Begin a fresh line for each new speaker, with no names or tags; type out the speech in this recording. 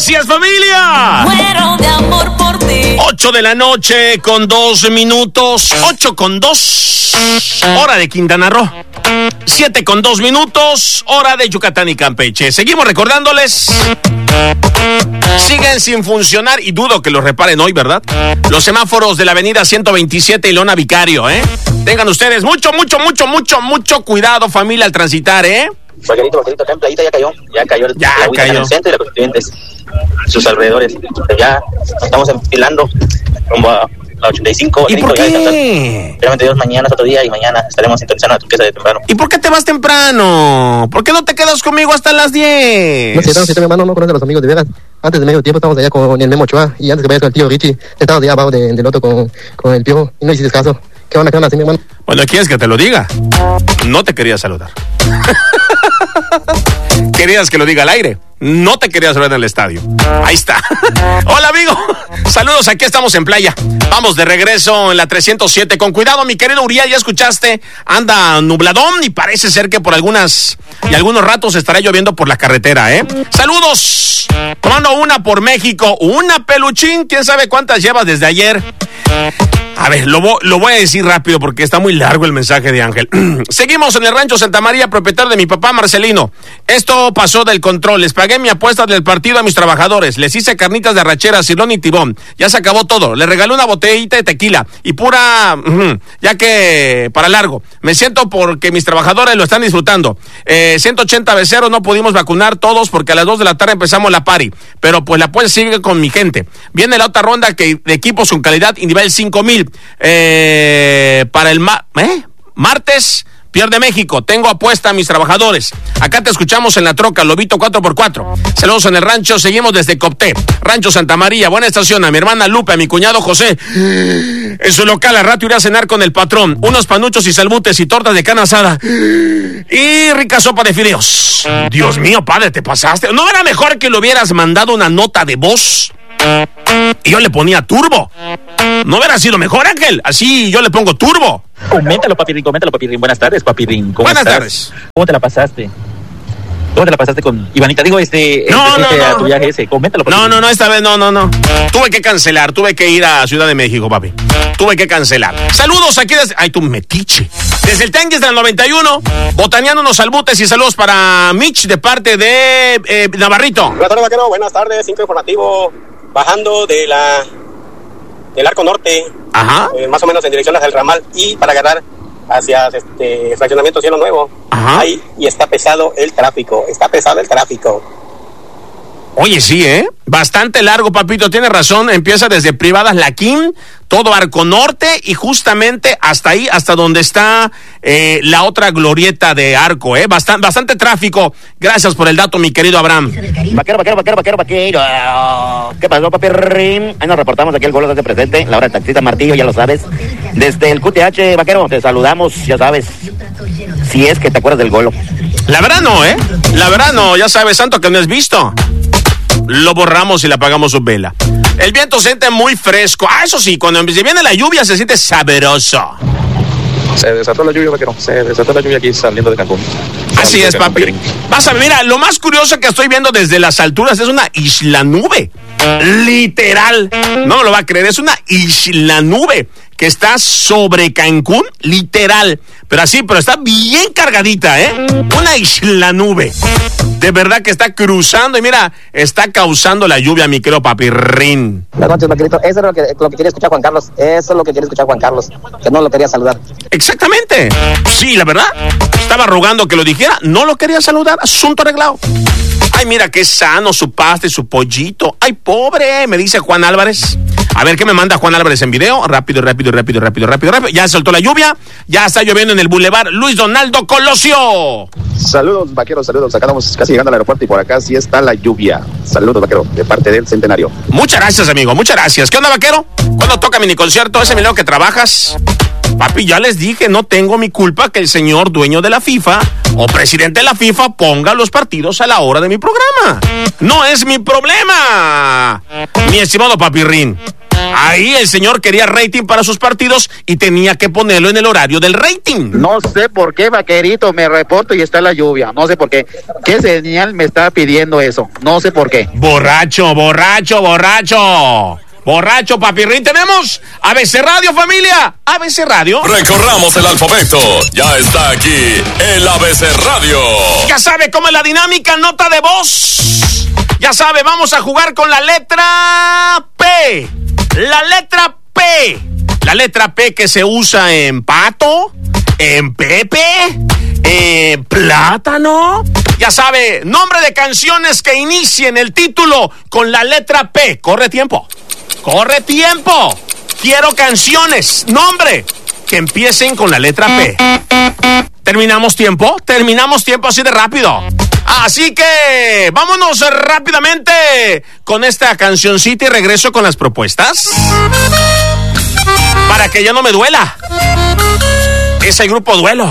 Gracias, familia.
Muero de amor por ti.
8 de la noche con 2 minutos. 8 con 2. Hora de Quintana Roo. 7 con 2 minutos. Hora de Yucatán y Campeche. Seguimos recordándoles. Siguen sin funcionar y dudo que los reparen hoy, ¿verdad? Los semáforos de la avenida 127 y Lona Vicario, ¿eh? Tengan ustedes mucho cuidado, familia, al transitar, ¿eh?
Vaquerito, ten playita, ya cayó el agüita en el centro y la Constituyentes, sus alrededores. Ya estamos enfilando rumbo a la 85.
¿Y por qué?
Realmente Dios, mañana es otro día y mañana estaremos sintonizando la Turquesa de temprano.
¿Y por qué te vas temprano? ¿Por qué no te quedas conmigo hasta las 10?
No sé, mi hermano no conoce a los amigos de veras. Antes de medio tiempo estábamos allá con el Memo Ochoa y antes que vaya con el tío Richie, estábamos allá abajo del otro con el Piojo y no hiciste caso. ¿Qué van a hacer, mi hermano?
Bueno, ¿quieres que te lo diga? No te quería saludar. Querías que lo diga al aire. No te quería saludar en el estadio. Ahí está. Hola, amigo. Saludos, aquí estamos en playa. Vamos de regreso en la 307. Con cuidado, mi querido Uriel, ya escuchaste. Anda nubladón y parece ser que por algunos ratos estará lloviendo por la carretera, ¿eh? Saludos. Tomando una por México. Una, Peluchín. ¿Quién sabe cuántas llevas desde ayer? A ver, lo voy a decir rápido porque está muy largo el mensaje de Ángel. Seguimos en el Rancho Santa María, propietario de mi papá Marcelino. Esto pasó del control. Les pagué mi apuesta del partido a mis trabajadores. Les hice carnitas de arrachera, cirlón y tibón. Ya se acabó todo. Les regalé una botellita de tequila y pura, ya que para largo. Me siento porque mis trabajadores lo están disfrutando. 180 beceros, no pudimos vacunar todos porque a las 2 de la tarde empezamos la party. Pero pues la apuesta sigue con mi gente. Viene la otra ronda de equipos con calidad y nivel 5,000. Para el martes pierde México. Tengo apuesta a mis trabajadores. Acá te escuchamos en la troca, Lobito 4x4. Saludos en el rancho, seguimos desde Copté, Rancho Santa María. Buena estación, a mi hermana Lupe, a mi cuñado José. En su local, al rato iré a cenar con el patrón. Unos panuchos y salbutes y tortas de carne asada. Y rica sopa de fideos. Dios mío, padre, te pasaste. ¿No era mejor que le hubieras mandado una nota de voz? Y yo le ponía turbo. ¿No hubiera sido mejor, Ángel? Así yo le pongo turbo.
Coméntalo, papirín. Buenas tardes, papirín.
Buenas tardes.
¿Cómo te la pasaste? ¿Cómo te la pasaste con Ivanita? Digo,
No.
A tu viaje ese. Coméntalo, papirín.
No, esta vez no. Tuve que cancelar, tuve que ir a Ciudad de México, papi. Tuve que cancelar. Saludos aquí desde... Ay, tú metiche. Desde el Tianguis del 91, botaneando unos salbutes y saludos para Mitch de parte de Navarrito.
Hola, Toro Vaquero, buenas tardes, 5 informativo. Bajando del Arco Norte,
ajá,
más o menos en dirección hacia el ramal y para agarrar hacia fraccionamiento Cielo Nuevo.
Ajá.
Ahí, y está pesado el tráfico.
Oye, sí, bastante largo, papito, tienes razón. Empieza desde Privadas La Quim, todo Arco Norte y justamente hasta ahí, hasta donde está la otra glorieta de Arco, bastante tráfico. Gracias por el dato, mi querido Abraham.
Vaquero. ¿Qué pasó, papi? Ahí nos reportamos aquí el Golo desde presente, la hora del taxista Martillo, ya lo sabes. Desde el QTH, Vaquero, te saludamos, ya sabes. Si es que te acuerdas del Golo.
La verdad no, la verdad no, ya sabes, santo que no has visto. Lo borramos y le apagamos su vela. El viento se siente muy fresco. Eso sí, cuando viene la lluvia se siente sabroso.
Se desató la lluvia, Vaquero. Se desató la lluvia aquí saliendo de Cancún.
Así es, papi. Vas a ver, mira, lo más curioso que estoy viendo desde las alturas es una isla nube. Literal. No me lo va a creer, es una isla nube que está sobre Cancún, literal. Pero está bien cargadita, Una isla nube. De verdad que está cruzando y mira, está causando la lluvia, mi querido papirrín.
Buenas noches, Vaquerito. Eso es lo que quería escuchar Juan Carlos. Que no lo quería saludar.
Exactamente. Sí, la verdad. Estaba rogando que lo dijera. No lo quería saludar. Asunto arreglado. Ay, mira qué sano su pasta y su pollito. Ay, pobre, me dice Juan Álvarez. A ver qué me manda Juan Álvarez en video. Rápido. Ya soltó la lluvia. Ya está lloviendo en el Boulevard Luis Donaldo Colosio.
Saludos, Vaquero, saludos. Acá estamos casi llegando al aeropuerto y por acá sí está la lluvia. Saludos, Vaquero, de parte del Centenario.
Muchas gracias, amigo, muchas gracias. ¿Qué onda, Vaquero? ¿Cuándo toca mini concierto? Ese milagro que trabajas. Papi, ya les dije, no tengo mi culpa que el señor dueño de la FIFA o presidente de la FIFA ponga los partidos a la hora de mi programa. No es mi problema, mi estimado papirrín.
Saludos, Vaquero, de parte del Centenario. Muchas gracias, amigo. Saludos.
¿Qué onda, Vaquero? ¿Cuándo toca mini concierto? Ese milagro que trabajas. Papi, ya les dije, no tengo mi culpa que el señor dueño de la FIFA o presidente de la FIFA ponga los partidos a la hora de mi programa. No es mi problema. Ahí el señor quería rating para sus partidos y tenía que ponerlo en el horario del rating.
No sé por qué, vaquerito, me reporto y está la lluvia. No sé por qué. ¿Qué señal me está pidiendo eso? No sé por qué.
Borracho, papirrín. Tenemos ABC Radio, familia. ABC Radio.
Recorramos el alfabeto. Ya está aquí el ABC Radio.
Ya sabe cómo es la dinámica, nota de voz. Ya sabe, vamos a jugar con la letra P. La letra P. La letra P que se usa en pato, en Pepe, en plátano. Ya sabe, nombre de canciones que inicien el título con la letra P. Corre tiempo. Quiero canciones, nombre, que empiecen con la letra P. ¿Terminamos tiempo así de rápido. Así que vámonos rápidamente con esta cancioncita y regreso con las propuestas. Para que ya no me duela. Es el grupo Duelo.